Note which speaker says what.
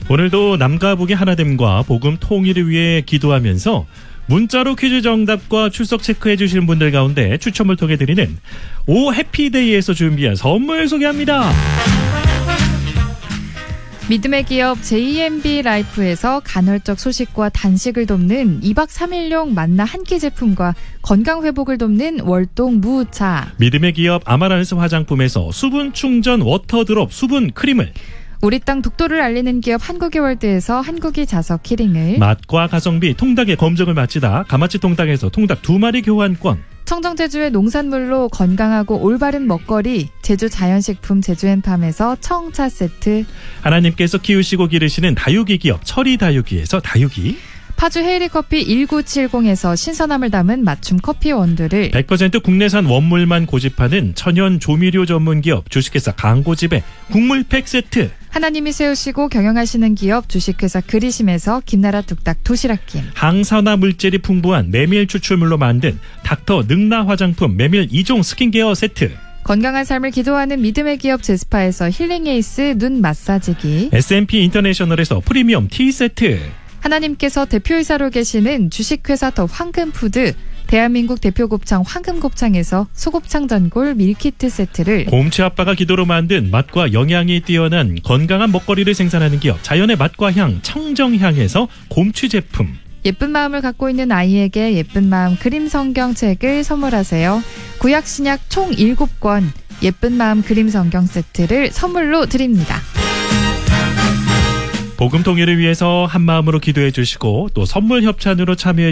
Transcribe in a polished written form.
Speaker 1: 오늘도 남과 북의 하나됨과 복음 통일을 위해 기도하면서 문자로 퀴즈 정답과 출석 체크해 주시는 분들 가운데 추첨을 통해 드리는 오 해피데이에서 준비한 선물 소개합니다.
Speaker 2: 믿음의 기업 JMB 라이프에서 간헐적 소식과 단식을 돕는 2박 3일용 만나 한 끼 제품과 건강 회복을 돕는 월동 무차.
Speaker 1: 믿음의 기업 아마란스 화장품에서 수분 충전 워터드롭 수분 크림을,
Speaker 2: 우리 땅 독도를 알리는 기업 한국의 월드에서 한국이 자석 키링을,
Speaker 1: 맛과 가성비 통닭의 검증을 마치다 가마치 통닭에서 통닭 2마리 교환권,
Speaker 2: 청정제주의 농산물로 건강하고 올바른 먹거리 제주 자연식품 제주앤팜에서 청차 세트,
Speaker 1: 하나님께서 키우시고 기르시는 다육이 기업 철이 다육이에서 다육이,
Speaker 2: 파주 헤이리 커피 1970에서 신선함을 담은 맞춤 커피 원두를,
Speaker 1: 100% 국내산 원물만 고집하는 천연 조미료 전문 기업 주식회사 강고집의 국물팩 세트,
Speaker 2: 하나님이 세우시고 경영하시는 기업 주식회사 그리심에서 김나라 뚝딱 도시락김,
Speaker 1: 항산화 물질이 풍부한 메밀 추출물로 만든 닥터 능나 화장품 메밀 2종 스킨케어 세트,
Speaker 2: 건강한 삶을 기도하는 믿음의 기업 제스파에서 힐링 에이스 눈 마사지기,
Speaker 1: S&P 인터내셔널에서 프리미엄 티 세트,
Speaker 2: 하나님께서 대표이사로 계시는 주식회사 더 황금푸드 대한민국 대표 곱창 황금곱창에서 소곱창 전골 밀키트 세트를,
Speaker 1: 곰치 아빠가 기도로 만든 맛과 영양이 뛰어난 건강한 먹거리를 생산하는 기업 자연의 맛과 향 청정향에서 곰취 제품,
Speaker 2: 예쁜 마음을 갖고 있는 아이에게 예쁜 마음 그림 성경 책을 선물하세요. 구약 신약 총 7권 예쁜 마음 그림 성경 세트를 선물로 드립니다.
Speaker 1: 복음 통일을 위해서 한 마음으로 기도해 주시고 또 선물 협찬으로 참여해